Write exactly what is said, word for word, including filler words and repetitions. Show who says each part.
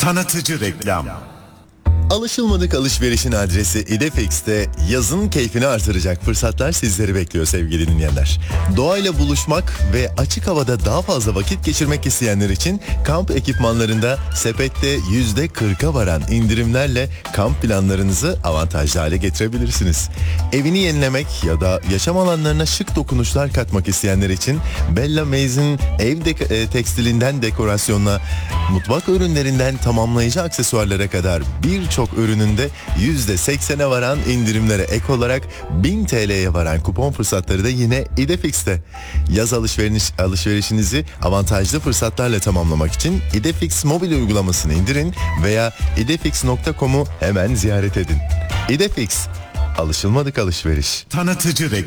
Speaker 1: Tanıtıcı reklam.
Speaker 2: Alışılmadık alışverişin adresi İdefix'te yazın keyfini artıracak fırsatlar sizleri bekliyor sevgili dinleyenler. Doğayla buluşmak ve açık havada daha fazla vakit geçirmek isteyenler için kamp ekipmanlarında sepette yüzde kırka varan indirimlerle kamp planlarınızı avantajlı hale getirebilirsiniz. Evini yenilemek ya da yaşam alanlarına şık dokunuşlar katmak isteyenler için Bella Maze'in ev dek- e, tekstilinden dekorasyonla mutfak ürünlerinden tamamlayıcı aksesuarlara kadar birçok Çok ürününde yüzde seksene varan indirimlere ek olarak bin T L'ye varan kupon fırsatları da yine İdefix'te. Yaz alışveriş, alışverişinizi avantajlı fırsatlarla tamamlamak için İdefix mobil uygulamasını indirin veya idefix nokta com'u hemen ziyaret edin. İdefix, alışılmadık alışveriş.
Speaker 1: Tanıtıcı reklam.